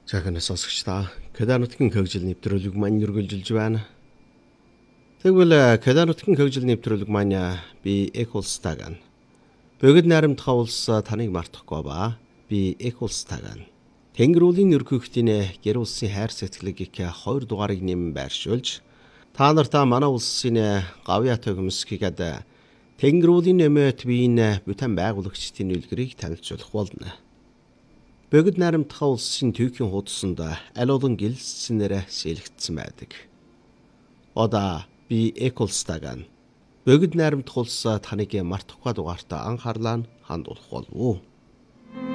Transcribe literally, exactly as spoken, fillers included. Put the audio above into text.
Цаахны сонсогчдаа Кеда нутгийн хөгжил нэвтрүүлэг маань үргэлжилж байна. Тэгвэл Кеда нутгийн хөгжил нэвтрүүлэг маань би Экулстаган. Богд найрамдах улс таныг мартахгүй ба би Экулстаган. Тэнгэр улын ерөнхийлөгчдийн гэр улсын хайр сэтгэлийг хоёр дугаарыг нэм байршуулж та нартаа манай улсын гавьяатай хөмсгийгээд Тэнгэр улын нэмэт биеийн бүтээн байгуулагчдын үлгэрийг танилцуулах болно. Богд найрамдах улсын түүхийн хуудсанд аль олон гэлсцэнээр сэлэгдсэн байдаг. Ода би Экулстаган. Богд найрамдах улс таныг мартахгүй дугаартаа анхаарлаа хандуулах болов уу?